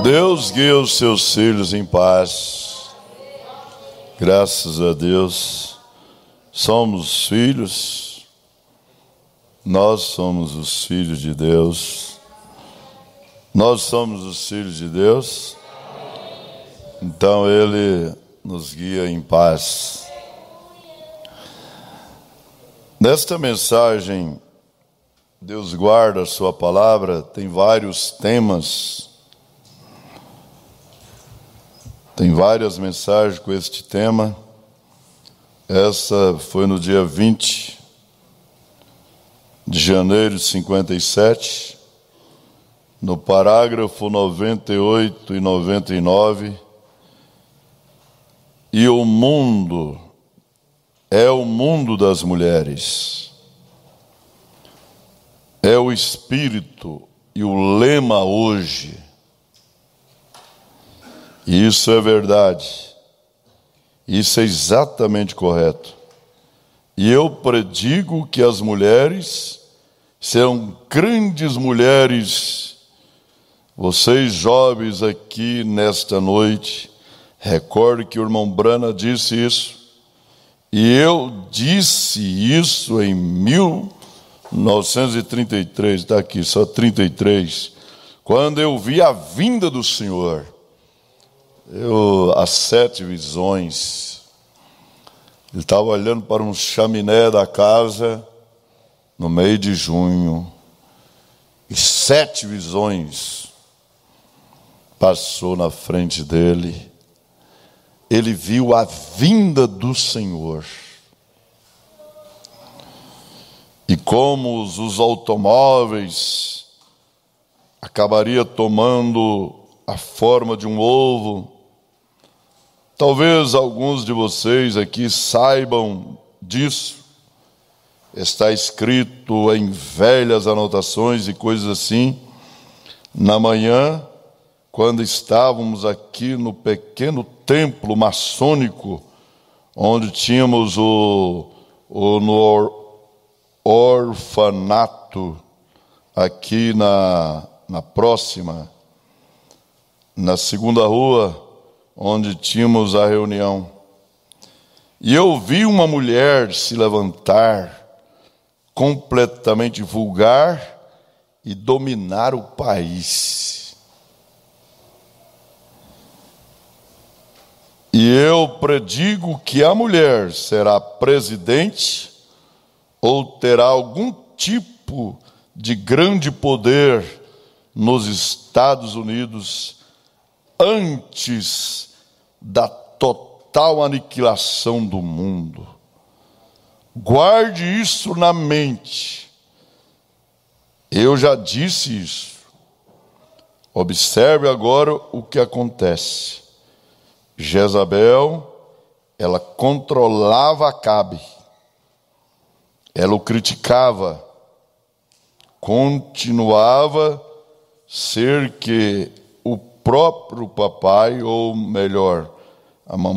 Deus guia os seus filhos em paz. Graças a Deus. Somos filhos. Nós somos os filhos de Deus. Nós somos os filhos de Deus. Então Ele nos guia em paz. Nesta mensagem, Deus guarda a sua palavra, tem vários temas. Tem várias mensagens com este tema. Essa foi no dia 20 de janeiro de 57, no parágrafo 98 e 99. E o mundo é o mundo das mulheres. É o espírito e o lema hoje. E isso é verdade. Isso é exatamente correto. E eu predigo que as mulheres serão grandes mulheres. Vocês jovens aqui nesta noite, recorde que o irmão Brana disse isso. E eu disse isso em 1933, está aqui, só 33, quando eu vi a vinda do Senhor. As 7 visões. Ele estava olhando para um chaminé da casa no meio de junho, e 7 visões passou na frente dele. Ele viu a vinda do Senhor. E como os automóveis acabaria tomando a forma de um ovo. Talvez alguns de vocês aqui saibam disso. Está escrito em velhas anotações e coisas assim. Na manhã, quando estávamos aqui no pequeno templo maçônico, onde tínhamos no orfanato, aqui na próxima, na segunda rua, onde tínhamos a reunião. E eu vi uma mulher se levantar, completamente vulgar, e dominar o país. E eu predigo que a mulher será presidente ou terá algum tipo de grande poder nos Estados Unidos antes da total aniquilação do mundo. Guarde isso na mente. Eu já disse isso. Observe agora o que acontece. Jezabel, ela controlava Acabe. Ela o criticava. Continuava ser que o próprio papai, ou melhor, a mamãe,